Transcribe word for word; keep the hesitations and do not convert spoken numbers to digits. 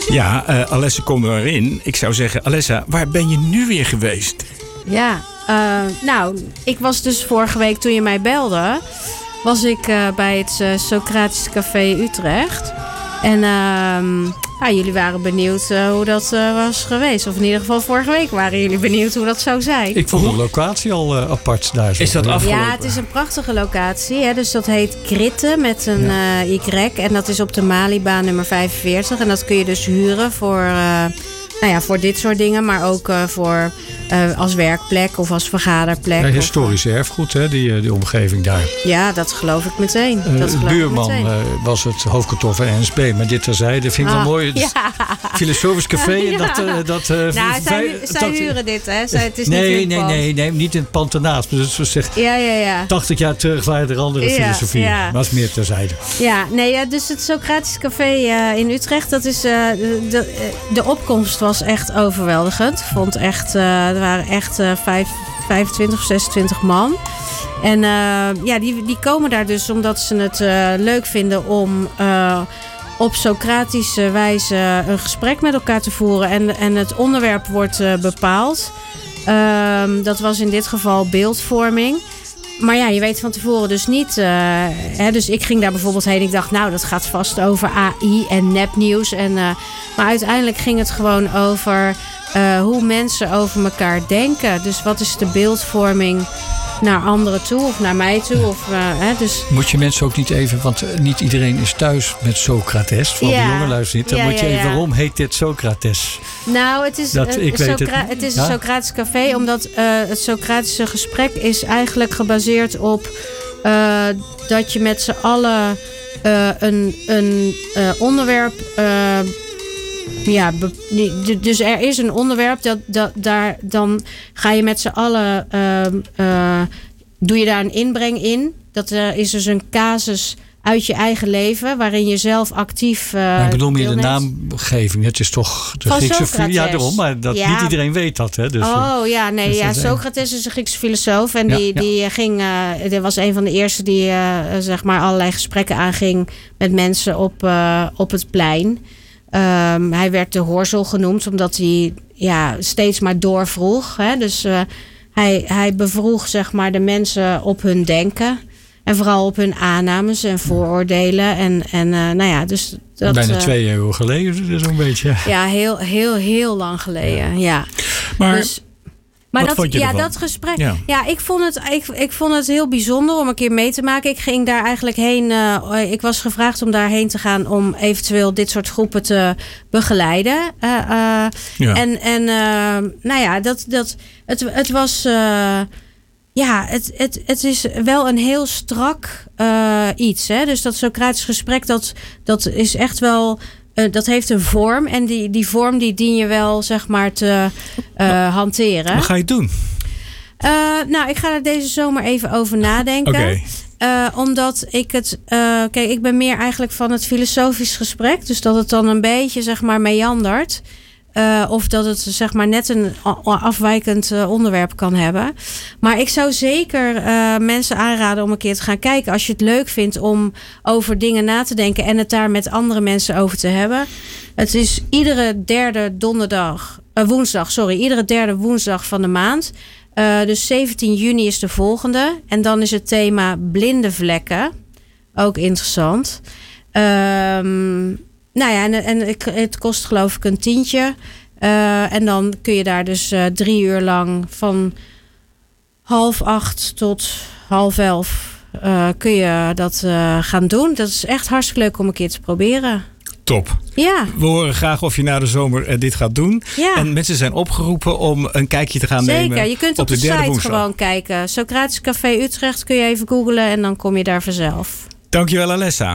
Ja, uh, Alessa komt erin. Ik zou zeggen, Alessa, waar ben je nu weer geweest? Ja, uh, nou, ik was dus vorige week toen je mij belde, was ik uh, bij het uh, Socratisch Café Utrecht. En uh, ja, jullie waren benieuwd uh, hoe dat uh, was geweest. Of in ieder geval vorige week waren jullie benieuwd hoe dat zou zijn. Ik vond de locatie al uh, apart daar. Zo. Is dat afgelopen? Ja, het is een prachtige locatie. Hè? Dus dat heet Kritten met een ja. uh, Y. En dat is op de Malibaan nummer vijfenveertig. En dat kun je dus huren voor, uh, nou ja, voor dit soort dingen. Maar ook uh, voor uh, als werkplek of als vergaderplek. Ja, historisch of, erfgoed, hè, die, die omgeving daar. Ja, dat geloof ik meteen. Uh, dat geloof buurman ik meteen. Uh, was het hoofdkantoor van N S B. Maar dit terzijde vind ik ah, wel mooi. Het ja. Filosofisch café. Ja. En dat, uh, dat, uh, nou, zij, zij, zij dat, huren dit, hè? Zij, het is nee, niet nee, nee, nee, niet in het pantenaat. Dus we zeggen, ja, ja, ja. tachtig jaar terug waren er andere ja, filosofieën. Ja. Maar dat is meer terzijde. Ja, nee, ja, dus het Socratisch Café uh, in Utrecht, dat is, uh, de, de, de opkomst was echt overweldigend. Ik vond echt, uh, er waren echt uh, vijf, vijfentwintig of zesentwintig man. En uh, ja, die, die komen daar dus omdat ze het uh, leuk vinden om uh, op Socratische wijze een gesprek met elkaar te voeren. En, en het onderwerp wordt uh, bepaald. Uh, dat was in dit geval beeldvorming. Maar ja, je weet van tevoren dus niet. Uh, hè, dus ik ging daar bijvoorbeeld heen. Ik dacht, nou, dat gaat vast over A I en nepnieuws. En, uh, maar uiteindelijk ging het gewoon over uh, hoe mensen over elkaar denken. Dus wat is de beeldvorming naar anderen toe of naar mij toe? Of, uh, hè, dus... Moet je mensen ook niet even, want niet iedereen is thuis met Socrates. Voor ja. de jongelui zit. Dan ja, moet je ja, even, ja. waarom heet dit Socrates? Nou, het is, dat, uh, ik Socra- weet het, het is ja? een Socratisch café, omdat uh, het Socratische gesprek is eigenlijk gebaseerd op uh, dat je met z'n allen uh, een, een uh, onderwerp... Uh, Ja, be- dus er is een onderwerp dat, dat daar dan ga je met z'n allen uh, uh, doe je daar een inbreng in. Dat uh, is dus een casus uit je eigen leven waarin je zelf actief. Uh, maar ik bedoel meer de naamgeving. Het is toch de Van Griekse Socrates. Ja, daarom. Maar dat, ja. niet iedereen weet dat. Hè? Dus, oh ja, nee, dus ja. Socrates is een Griekse filosoof en ja, die, ja. die ging. Uh, er was een van de eerste die uh, zeg maar allerlei gesprekken aanging met mensen op, uh, op het plein. Um, hij werd de Horzel genoemd omdat hij ja, steeds maar doorvroeg. Hè? Dus uh, hij, hij bevroeg zeg maar, de mensen op hun denken. En vooral op hun aannames en vooroordelen. En, en uh, nou ja, dus dat, bijna uh, twee eeuwen geleden zo'n beetje. Ja, heel, heel, heel lang geleden. Ja. Maar... Dus, Maar Wat dat, vond je ja, ervan? dat gesprek. Ja. Ja, ik vond, het, ik, ik vond het heel bijzonder om een keer mee te maken. Ik ging daar eigenlijk heen. Uh, ik was gevraagd om daarheen te gaan om eventueel dit soort groepen te begeleiden. Uh, uh, ja. En, en uh, nou ja, dat, dat, het, het was. Uh, ja, het, het, het is wel een heel strak uh, iets. Hè? Dus dat Socratisch gesprek, dat, dat is echt wel. Uh, dat heeft een vorm en die, die vorm die dien je wel zeg maar te uh, hanteren. Wat ga je doen? Uh, nou, ik ga er deze zomer even over nadenken. Okay. Uh, omdat ik het... Uh, kijk, ik ben meer eigenlijk van het filosofisch gesprek. Dus dat het dan een beetje zeg maar meandert. Uh, of dat het zeg maar net een afwijkend uh, onderwerp kan hebben. Maar ik zou zeker uh, mensen aanraden om een keer te gaan kijken. Als je het leuk vindt om over dingen na te denken. En het daar met andere mensen over te hebben. Het is iedere derde donderdag. Uh, woensdag, sorry. Iedere derde woensdag van de maand. Uh, dus zeventien juni is de volgende. En dan is het thema blinde vlekken. Ook interessant. Um, Nou ja, en, en het kost geloof ik een tientje. Uh, en dan kun je daar dus uh, drie uur lang van half acht tot half elf uh, kun je dat uh, gaan doen. Dat is echt hartstikke leuk om een keer te proberen. Top. Ja. We horen graag of je na de zomer uh, dit gaat doen. Ja. En mensen zijn opgeroepen om een kijkje te gaan Zeker. nemen. Zeker, je kunt op, op de, de derde site woensdag. gewoon kijken. Socratisch Café Utrecht kun je even googlen en dan kom je daar vanzelf. Dankjewel, Alessa.